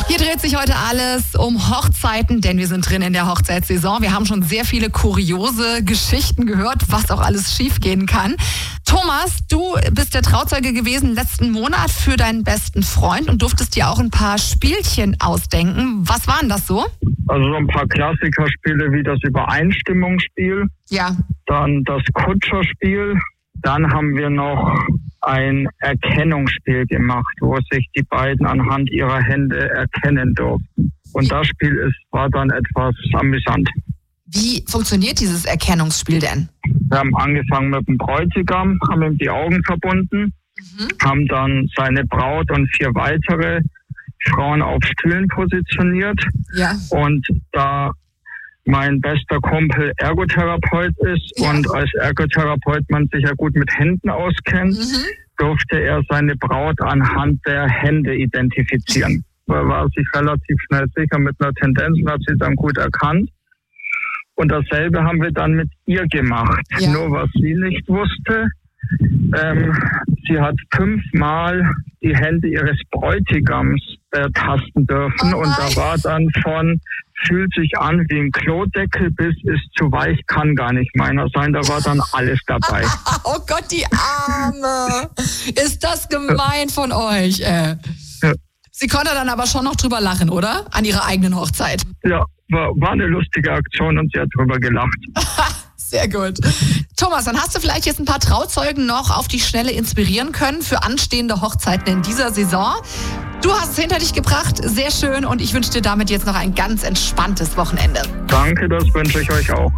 Hier dreht sich heute alles um Hochzeiten, denn wir sind drin in der Hochzeitssaison. Wir haben schon sehr viele kuriose Geschichten gehört, was auch alles schiefgehen kann. Thomas, du bist der Trauzeuge gewesen letzten Monat für deinen besten Freund und durftest dir auch ein paar Spielchen ausdenken. Was waren das so? Also so ein paar Klassikerspiele wie das Übereinstimmungsspiel, Ja. dann das Kutscherspiel. Dann haben wir noch ein Erkennungsspiel gemacht, wo sich die beiden anhand ihrer Hände erkennen durften. Und das Spiel war dann etwas amüsant. Wie funktioniert dieses Erkennungsspiel denn? Wir haben angefangen mit dem Bräutigam, haben ihm die Augen verbunden, haben dann seine Braut und 4 weitere Frauen auf Stühlen positioniert. Ja. Und da mein bester Kumpel Ergotherapeut ist und als Ergotherapeut man sich ja gut mit Händen auskennt, durfte er seine Braut anhand der Hände identifizieren. Er war sich relativ schnell sicher mit einer Tendenz und hat sie dann gut erkannt. Und dasselbe haben wir dann mit ihr gemacht. Ja. Nur was sie nicht wusste, sie hat 5-mal die Hände ihres Bräutigams tasten dürfen. Und da war dann von fühlt sich an wie ein Klodeckel bis ist zu weich, kann gar nicht meiner sein. Da war dann alles dabei. Oh Gott, die Arme! Ist das gemein von euch? Ja. Sie konnte dann aber schon noch drüber lachen, oder? An ihrer eigenen Hochzeit. Ja, war eine lustige Aktion und sie hat drüber gelacht. Sehr gut. Thomas, dann hast du vielleicht jetzt ein paar Trauzeugen noch auf die Schnelle inspirieren können für anstehende Hochzeiten in dieser Saison. Du hast es hinter dich gebracht, sehr schön und ich wünsche dir damit jetzt noch ein ganz entspanntes Wochenende. Danke, das wünsche ich euch auch.